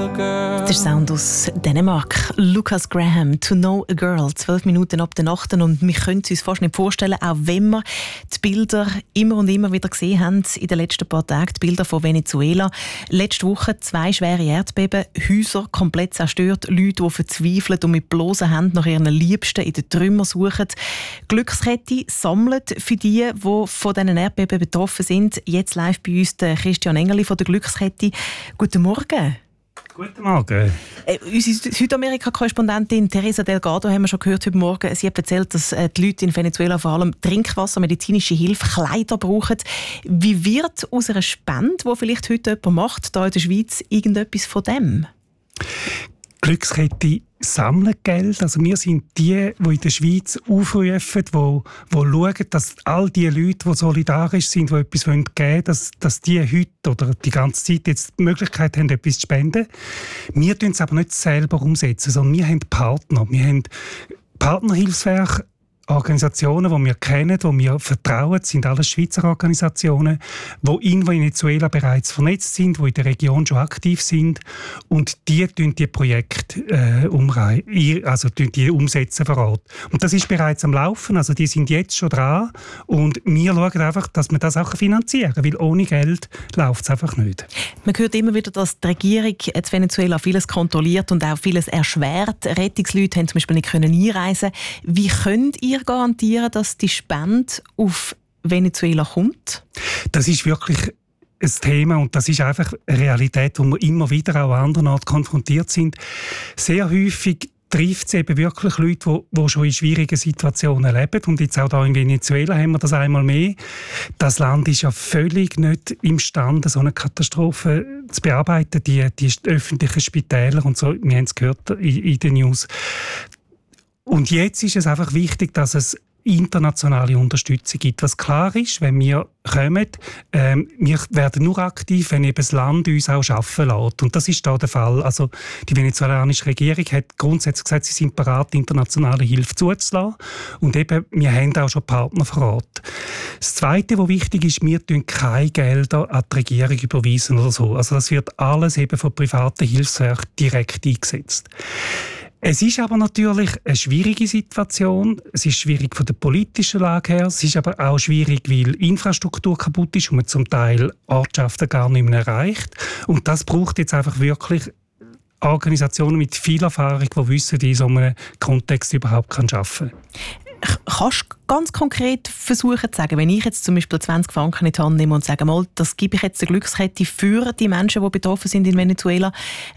a girl. Der Sound aus Dänemark. Lucas Graham, «To Know a Girl», 12 Minuten ab der Nacht. Und wir können es uns fast nicht vorstellen, auch wenn wir die Bilder immer und immer wieder gesehen haben in den letzten paar Tagen, die Bilder von Venezuela. Letzte Woche 2 schwere Erdbeben, Häuser komplett zerstört, Leute, die verzweifeln und mit bloßen Händen nach ihren Liebsten in den Trümmern suchen. Glückskette sammelt für die von diesen Erdbeben betroffen sind. Jetzt live bei uns der Christian Engerli von der Glückskette. Guten Morgen. Guten Morgen. Unsere Südamerika-Korrespondentin Teresa Delgado haben wir schon gehört heute Morgen. Sie hat erzählt, dass die Leute in Venezuela vor allem Trinkwasser, medizinische Hilfe, Kleider brauchen. Wie wird aus einer Spende, die vielleicht heute jemand macht, hier in der Schweiz, irgendetwas von dem? Glückskette sammeln Geld. Also wir sind die in der Schweiz aufrufen, die schauen, dass all die Leute, die solidarisch sind, die etwas geben wollen, dass die heute oder die ganze Zeit jetzt die Möglichkeit haben, etwas zu spenden. Wir tun es aber nicht selber umsetzen, sondern wir haben Partner. Wir haben Partnerhilfswerke, Organisationen, die wir kennen, die wir vertrauen, sind alles Schweizer Organisationen, die in Venezuela bereits vernetzt sind, die in der Region schon aktiv sind und die Projekte umsetzen vor Ort. Und das ist bereits am Laufen, also die sind jetzt schon dran und wir schauen einfach, dass wir das auch finanzieren können, weil ohne Geld läuft es einfach nicht. Man hört immer wieder, dass die Regierung in Venezuela vieles kontrolliert und auch vieles erschwert. Rettungsleute haben zum Beispiel nicht einreisen können. Wie könnt ihr garantieren, dass die Spende auf Venezuela kommt? Das ist wirklich ein Thema und das ist einfach eine Realität, wo wir immer wieder auch an anderen Orten konfrontiert sind. Sehr häufig trifft es eben wirklich Leute, die schon in schwierigen Situationen leben. Und jetzt auch hier in Venezuela haben wir das einmal mehr. Das Land ist ja völlig nicht imstande, so eine Katastrophe zu bearbeiten. Die öffentlichen Spitäler und so, wir haben es gehört in den News. Und jetzt ist es einfach wichtig, dass es internationale Unterstützung gibt. Was klar ist, wenn wir kommen, wir werden nur aktiv, wenn eben das Land uns auch arbeiten lässt. Und das ist da der Fall. Also die venezolanische Regierung hat grundsätzlich gesagt, sie sind bereit, internationale Hilfe zuzulassen. Und eben, wir haben auch schon Partner vor Ort. Das Zweite, was wichtig ist, wir überweisen keine Gelder an die Regierung überweisen oder so. Also das wird alles eben von privaten Hilfswerken direkt eingesetzt. Es ist aber natürlich eine schwierige Situation. Es ist schwierig von der politischen Lage her. Es ist aber auch schwierig, weil Infrastruktur kaputt ist und man zum Teil Ortschaften gar nicht mehr erreicht. Und das braucht jetzt einfach wirklich Organisationen mit viel Erfahrung, die wissen, wie in so einem Kontext überhaupt arbeiten kann. Kannst du ganz konkret versuchen zu sagen, wenn ich jetzt zum Beispiel 20 Franken in die Hand nehme und sage, mal, das gebe ich jetzt eine Glückskette für die Menschen, die betroffen sind in Venezuela,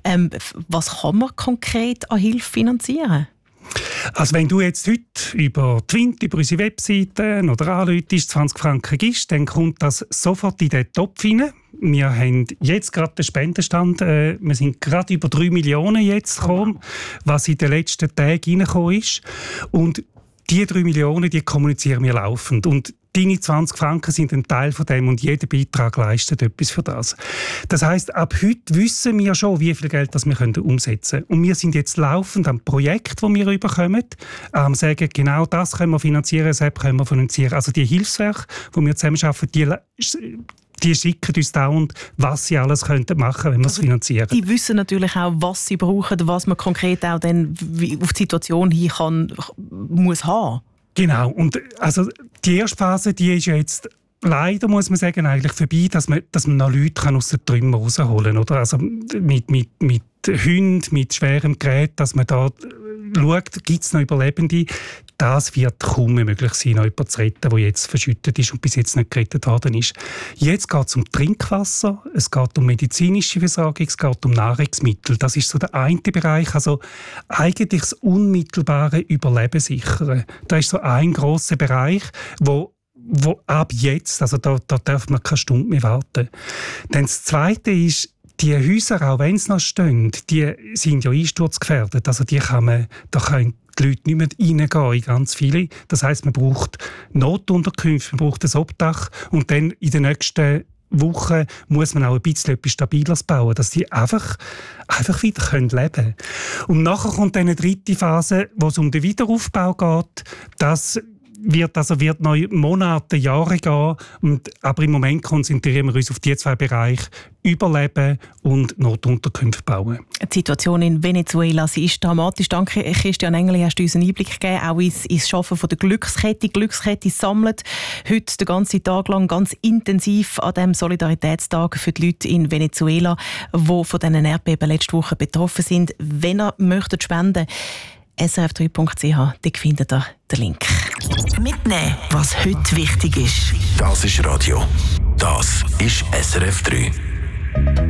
was kann man konkret an Hilfe finanzieren? Also wenn du jetzt heute über Twint, über unsere Webseite oder anrufst, 20 Franken gibst, dann kommt das sofort in den Topf rein. Wir haben jetzt gerade den Spendenstand, wir sind gerade über 3 Millionen jetzt gekommen, was in den letzten Tagen reingekommen ist. Und die 3 Millionen, die kommunizieren wir laufend. Und deine 20 Franken sind ein Teil von dem und jeder Beitrag leistet etwas für das. Das heisst, ab heute wissen wir schon, wie viel Geld das wir umsetzen können. Und wir sind jetzt laufend am Projekt, das wir bekommen, sagen, genau das können wir finanzieren, das können wir finanzieren. Also die Hilfswerke, die wir zusammenarbeiten, die schicken uns dauernd, was sie alles machen könnten, wenn wir es finanzieren. Die wissen natürlich auch, was sie brauchen, was man konkret auch dann auf die Situation hin muss haben. Genau. Und also die erste Phase, die ist jetzt leider, muss man sagen, eigentlich vorbei, dass man noch Leute aus den Trümmern rausholen kann. Oder? Also mit Hunden, mit schwerem Gerät, dass man da schaut, gibt es noch Überlebende. Das wird kaum möglich sein, noch jemanden zu retten, der jetzt verschüttet ist und bis jetzt nicht gerettet worden ist. Jetzt geht es um Trinkwasser, es geht um medizinische Versorgung, es geht um Nahrungsmittel. Das ist so der eine Bereich, also eigentlich das unmittelbare Überleben sichern. Das ist so ein grosser Bereich, wo ab jetzt, also da darf man keine Stunde mehr warten. Dann das Zweite ist, die Häuser, auch wenn sie noch stehen, die sind ja einsturzgefährdet. Also da können die Leute nicht mehr reingehen, in ganz viele. Das heisst, man braucht Notunterkünfte, man braucht ein Obdach und dann in den nächsten Wochen muss man auch ein bisschen etwas Stabileres bauen, dass die einfach wieder leben können. Und nachher kommt dann eine dritte Phase, wo es um den Wiederaufbau geht. Das wird noch Monate, Jahre gehen. Aber im Moment konzentrieren wir uns auf die 2 Bereiche: Überleben und Notunterkünfte bauen. Die Situation in Venezuela, sie ist dramatisch. Danke, Christian Engeli, hast du uns einen Einblick gegeben, auch ins Schaffen von der Glückskette. Die Glückskette sammelt heute den ganzen Tag lang ganz intensiv an dem Solidaritätstag für die Leute in Venezuela, die von diesen Erdbeben letzte Woche betroffen sind. Wenn ihr möchtet spenden, srf3.ch, dort findet ihr den Link. Mitnehmen, was heute wichtig ist. Das ist Radio. Das ist SRF 3.